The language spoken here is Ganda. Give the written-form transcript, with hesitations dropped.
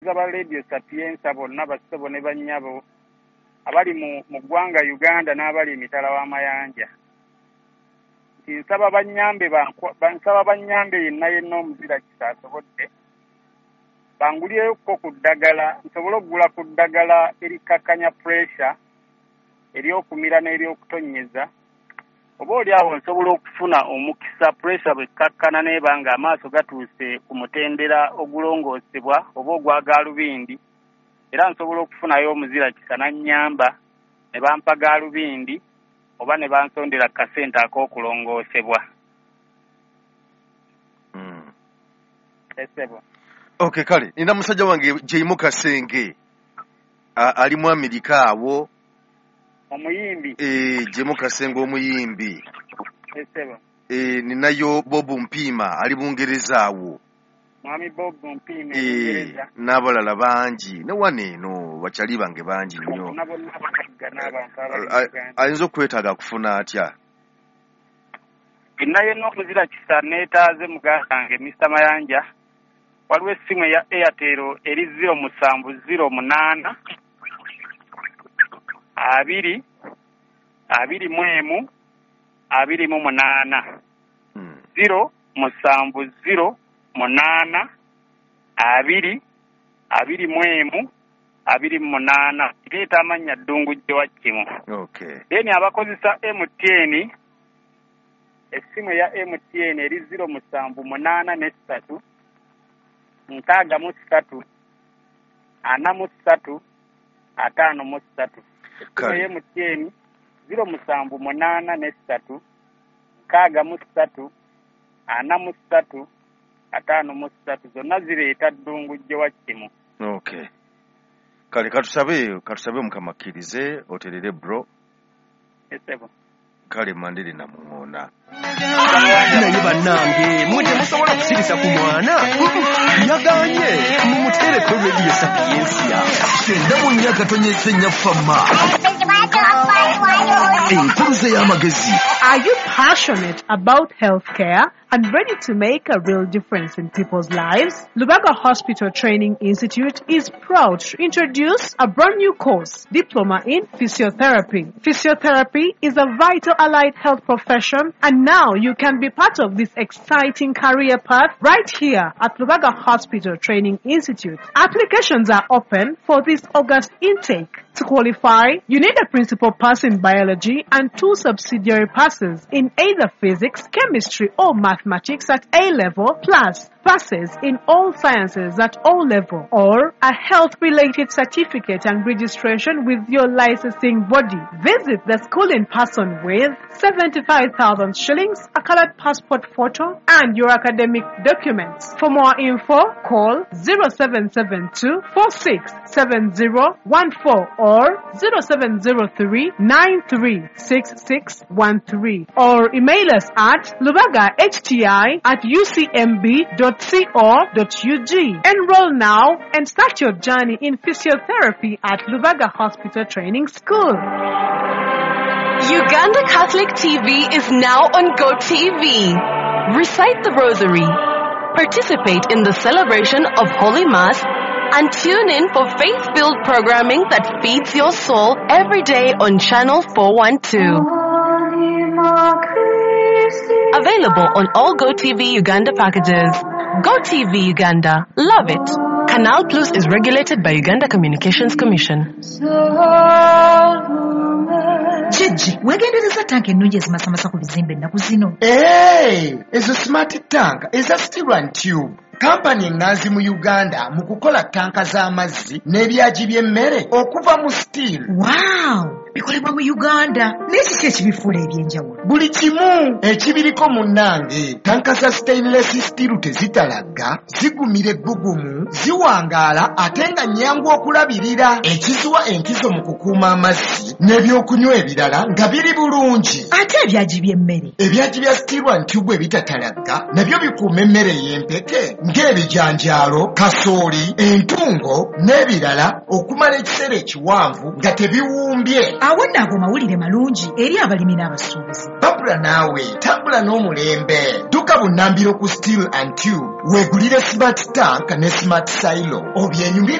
ba Radio Sapienza bonna basebo ne bannyabo abali mu ggwanga Uganda n'abali emitala w'amayanja. Nsaba banyambe yenna omuzira kisasobodde bangulyeyo ko ku ddagala nsobola okugula ku ddagala erikakkanya pressure ery'okumira n'ery'okutonnyeza oba oli awo nsobola okufuna omukisa pressure bwekkakkana neebanga amaaso gatuuse ku mutendera ogulongoosebwa oba ogwa gaalubindi era nsobola okufunayo omuzira kisa nannyamba ne bampa gaalubindi oba ne bansondera kasente ak'okulongoosebwa. Esebo. Okay, kale nina musajja wange Jeimu Kasenge ali mu Amerika awo omuyimbi. Jeimu Kasenge omuyimbi. Esebo. Ninayo Bob Mpima ali Bungereza awo. Mwami Bob Mpima Bungereza. N'abalala bangi ne waneeno bakyali bange bangi nnyo. Ayinza okwetaaga kufuna atya? Naye n'okuzira kisa neetaaze mugange Mr. Mayanja. Waliwo essimu ya Airtel eri 0708 2 21 28 0708 2 21 28 leeta amannya Ddungujje wa Kimu. Okay. Then abakozesa MTN essimu ya MTN eri 0783 6 3 4 3 ya MTN 0783 6 3 4 3 zonna zireeta Ddungujje wa Kimu. Okay. Kale katusabe mukamakkirize oterere bro. Esebo. Kale mandiri na muona. Naye bannange muje musobola kusirisa ku mwana yaganye mumutereko Radio Sapienza senda mu nyaka tonyese nyafama enkuruze y'amagezi. Are you passionate about healthcare and ready to make a real difference in people's lives? Lubaga Hospital Training Institute is proud to introduce a brand new course, Diploma in Physiotherapy. Physiotherapy is a vital allied health profession, and now you can be part of this exciting career path right here at Lubaga Hospital Training Institute. Applications are open for this August intake. To qualify, you need a principal pass in biology and 2 subsidiary passes in either physics, chemistry, or mathematics at A level, plus passes in all sciences at O level, or a health-related certificate and registration with your licensing body. Visit the school in person with 75,000 shillings, a colored passport photo, and your academic documents. For more info, call 0772 467014 or 0703 936613 or email us at lubagahti@ucmb.co.ug. Enroll now and start your journey in physiotherapy at Lubaga Hospital Training School. Uganda Catholic TV is now on GoTV. Recite the Rosary, participate in the celebration of Holy Mass, and tune in for faith-filled programming that feeds your soul every day on Channel 412. Available on all GoTV Uganda packages. GoTV Uganda. Love it. Canal Plus is regulated by Uganda Communications Commission. Chiji, wegendereza tank ennungi ezimasamasa ku bizimbe ennaku zino. Ezo smart tank eza steel and tube. Kampani enganzi mu Uganda mu kukola tanka z'amazzi n'ebyaji by'emmere okuva mu steel. Wow! Bikolebwa mu Uganda. N'ekiki ekibifuula ebyenjawulo? Buli kimu ekibiriko munnange. Tanka za stainless steel tezitalagga, zigumira ebbugumu, ziwangaala ate nga nnyangu okulabirira. Ekizuwa enkizo mu kukuuma amazzi n'ebyokunywa ebirala nga biri bulungi. Ate ebyaji by'emmere? Ebyaji bya steel and tube ebitatalagga nabyo bikuuma emmere y'empeke ng'ebijanjaalo, kasooli, entungo n'ebirala okumala ekiseera ekiwanvu nga tebiwumbye. awo nno ago mawulire malungi eri abalimi n'abasuubuzi. Babula naawe tambula n'omulembe. Dduka Bunnambiro ku Steel and Tube weegulire smart tank ne smart silo obyenyumire